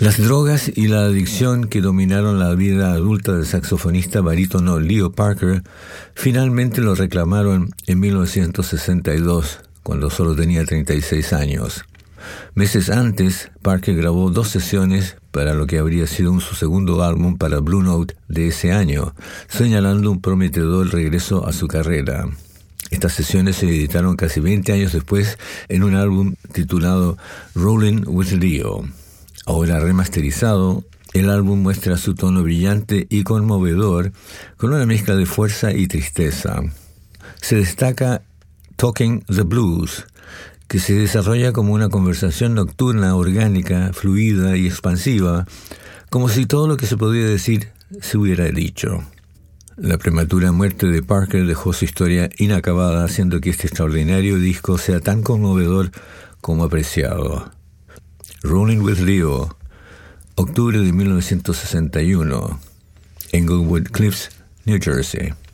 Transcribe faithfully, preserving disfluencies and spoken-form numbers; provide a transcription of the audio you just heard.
Las drogas y la adicción que dominaron la vida adulta del saxofonista barítono Leo Parker finalmente lo reclamaron en mil novecientos sesenta y dos, cuando solo tenía treinta y seis años. Meses antes, Parker grabó dos sesiones para lo que habría sido un, su segundo álbum para Blue Note de ese año, señalando un prometedor regreso a su carrera. Estas sesiones se editaron casi veinte años después en un álbum titulado Rolling with Leo. Ahora remasterizado, el álbum muestra su tono brillante y conmovedor, con una mezcla de fuerza y tristeza. Se destaca Talking the Blues, que se desarrolla como una conversación nocturna, orgánica, fluida y expansiva, como si todo lo que se podía decir se hubiera dicho. La prematura muerte de Parker dejó su historia inacabada, haciendo que este extraordinario disco sea tan conmovedor como apreciado. Rolling with Leo, octubre de mil novecientos sesenta y uno, Englewood Cliffs, New Jersey.